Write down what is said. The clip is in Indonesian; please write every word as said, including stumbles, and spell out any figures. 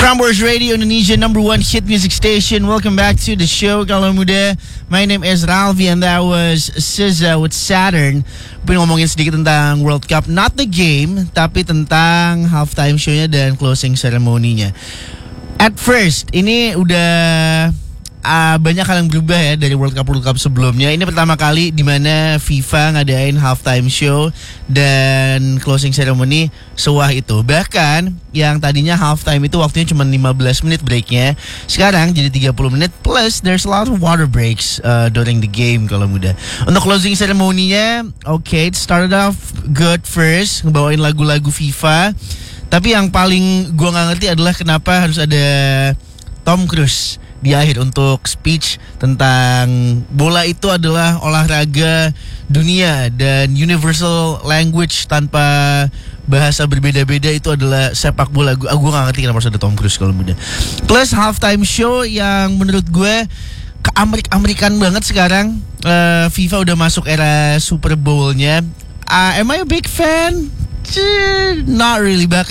Prambors Radio, Indonesia number one hit music station. Welcome back to the show, Kalau Muda. My name is Ralvi and that was S Z A with Saturn. Pwede ngomongin sedikit tentang World Cup. Not the game, tapi tentang halftime show-nya dan closing ceremony-nya. At first, ini udah uh, banyak hal yang berubah ya dari World Cup World Cup sebelumnya. Ini pertama kali di mana FIFA ngadain halftime show dan closing ceremony sewah itu. Bahkan yang tadinya halftime itu waktunya cuma lima belas menit breaknya, sekarang jadi tiga puluh menit plus there's a lot of water breaks uh, during the game Kalau Muda. Untuk closing ceremony-nya, okay, it started off good first, ngebawain lagu-lagu FIFA. Tapi yang paling gue gak ngerti adalah kenapa harus ada Tom Cruise di akhir untuk speech tentang bola itu adalah olahraga dunia dan universal language tanpa bahasa berbeda-beda itu adalah sepak bola. Gue gue gak ngerti kenapa harus ada Tom Cruise Kalau Muda. Plus halftime show yang menurut gue ke Amerik-Amerikan banget sekarang. uh, FIFA udah masuk era Super Bowl-nya. uh, Am I a big fan? Not really. Bahkan